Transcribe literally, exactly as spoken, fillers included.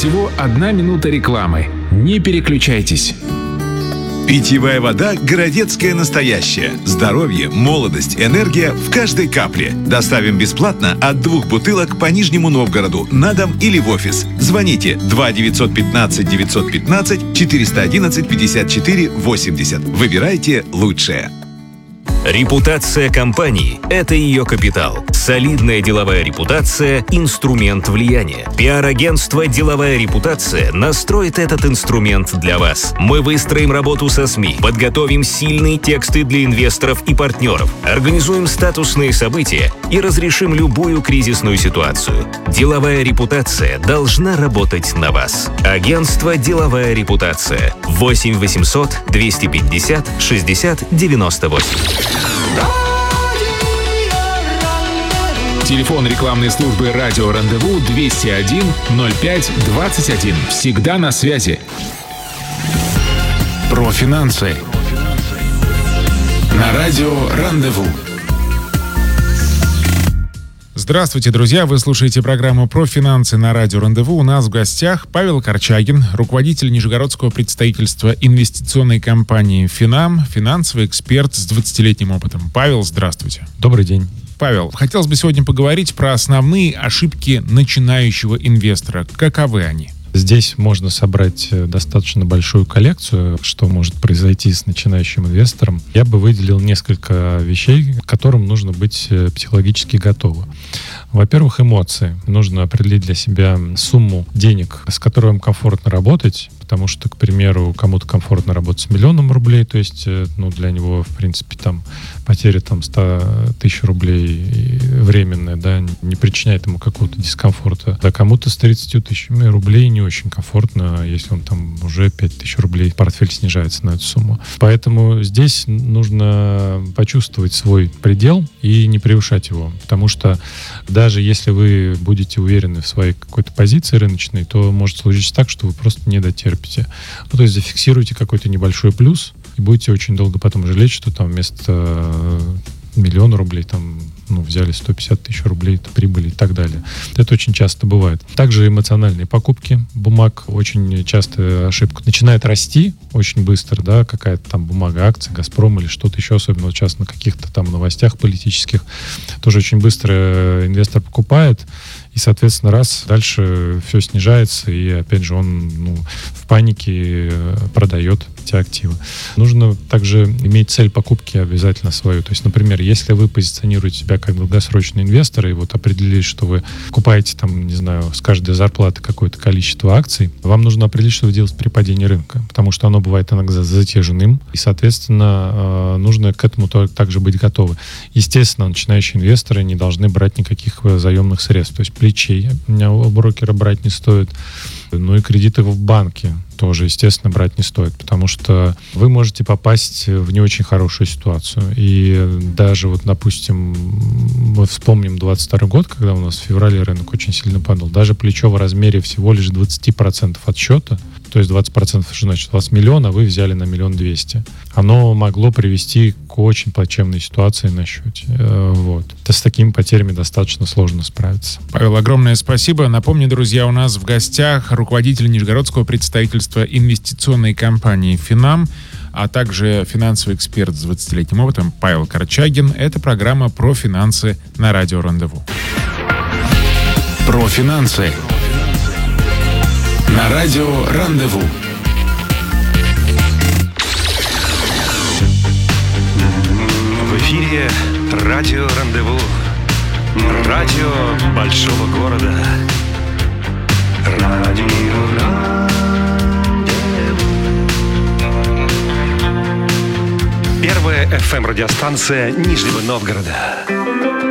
Всего одна минута рекламы. Не переключайтесь. Питьевая вода «Городецкая настоящая». Здоровье, молодость, энергия в каждой капле. Доставим бесплатно от двух бутылок по Нижнему Новгороду на дом или в офис. Звоните два девятьсот пятнадцать девятьсот пятнадцать четыреста одиннадцать пятьдесят четыре восемьдесят. Выбирайте лучшее. Репутация компании – это ее капитал. Солидная деловая репутация – инструмент влияния. Пиар-агентство «Деловая репутация» настроит этот инструмент для вас. Мы выстроим работу со СМИ, подготовим сильные тексты для инвесторов и партнеров, организуем статусные события и разрешим любую кризисную ситуацию. Деловая репутация должна работать на вас. Агентство «Деловая репутация». восемь восемьсот двести пятьдесят шестьдесят девяносто восемь. Телефон рекламной службы «Радио Рандеву» двести один ноль пять двадцать один. Всегда на связи. Про финансы. На радио «Рандеву». Здравствуйте, друзья! Вы слушаете программу «Про финансы» на радио «Рандеву». У нас в гостях Павел Корчагин, руководитель нижегородского представительства инвестиционной компании «Финам», финансовый эксперт с двадцатилетним опытом. Павел, здравствуйте. Добрый день. Павел, хотелось бы сегодня поговорить про основные ошибки начинающего инвестора. Каковы они? Здесь можно собрать достаточно большую коллекцию, что может произойти с начинающим инвестором. Я бы выделил несколько вещей, к которым нужно быть психологически готовы. Во-первых, эмоции. Нужно определить для себя сумму денег, с которой вам комфортно работать, потому что, к примеру, кому-то комфортно работать с миллионом рублей, то есть, ну, для него, в принципе, там потеря там сто тысяч рублей временная, да, не причиняет ему какого-то дискомфорта. Да, кому-то с тридцатью тысячами рублей не очень комфортно, если он там уже пять тысяч рублей, портфель снижается на эту сумму. Поэтому здесь нужно почувствовать свой предел и не превышать его, потому что даже если вы будете уверены в своей какой-то позиции рыночной, то может случиться так, что вы просто не дотерпите. Ну, то есть зафиксируйте какой-то небольшой плюс и будете очень долго потом жалеть, что там вместо миллиона рублей там, ну, взяли сто пятьдесят тысяч рублей прибыли и так далее. Это очень часто бывает. Также эмоциональные покупки бумаг. Очень часто ошибка начинает расти очень быстро, да, какая-то там бумага, акция, Газпром или что-то еще, особенно вот сейчас на каких-то там новостях политических. Тоже очень быстро инвестор покупает, и, соответственно, раз, дальше все снижается, и, опять же, он, ну, в панике продает эти активы. Нужно также иметь цель покупки обязательно свою. То есть, например, если вы позиционируете себя как долгосрочный инвестор, и вот определились, что вы покупаете, там, не знаю, с каждой зарплаты какое-то количество акций, вам нужно определить, что вы делаете при падении рынка, потому что оно бывает иногда затяжным, и, соответственно, нужно к этому также быть готовы. Естественно, начинающие инвесторы не должны брать никаких заемных средств, то есть плечей у брокера брать не стоит. Ну и кредиты в банке тоже, естественно, брать не стоит, потому что вы можете попасть в не очень хорошую ситуацию. И даже вот, допустим, мы вспомним двадцать второй год, когда у нас в феврале рынок очень сильно падал, даже плечо в размере всего лишь двадцать процентов от счета, то есть двадцать процентов, что значит, у вас миллион, а вы взяли на миллион двести. Оно могло привести к очень плачевной ситуации на счете. Вот. Это с такими потерями достаточно сложно справиться. Павел, огромное спасибо. Напомню, друзья, у нас в гостях руководитель нижегородского представительства инвестиционной компании «Финам», а также финансовый эксперт с двадцатилетним опытом Павел Корчагин. Это программа «Про финансы» на радио «Рандеву». Про финансы. На радио «Рандеву». В эфире радио «Рандеву». Радио большого города. Радио «Рандеву». Первая эф эм-радиостанция Нижнего Новгорода.